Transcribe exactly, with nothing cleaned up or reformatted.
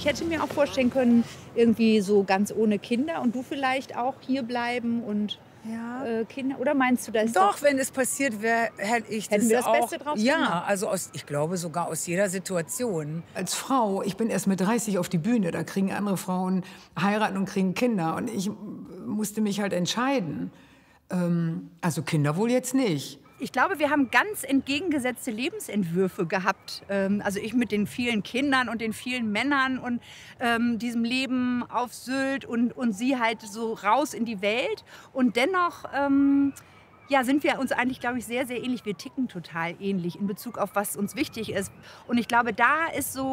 ich hätte mir auch vorstellen können, irgendwie so ganz ohne Kinder und du vielleicht auch hierbleiben und, Ja. äh, Kinder oder meinst du, da ist doch Doch, wenn es passiert wäre, hätte ich hätten das wir das auch Beste draus ja, gemacht. also aus ich glaube sogar aus jeder Situation. Als Frau, ich bin erst mit dreißig auf die Bühne, da kriegen andere Frauen heiraten und kriegen Kinder und ich m musste mich halt entscheiden. Ähm, also Kinder wohl jetzt nicht. Ich glaube, wir haben ganz entgegengesetzte Lebensentwürfe gehabt. Ähm, also ich mit den vielen Kindern und den vielen Männern und, ähm, diesem Leben auf Sylt und und sie halt so raus in die Welt. Und dennoch, ähm, ja, sind wir uns eigentlich, glaube ich, sehr, sehr ähnlich. Wir ticken total ähnlich in Bezug auf was uns wichtig ist. Und ich glaube, da ist so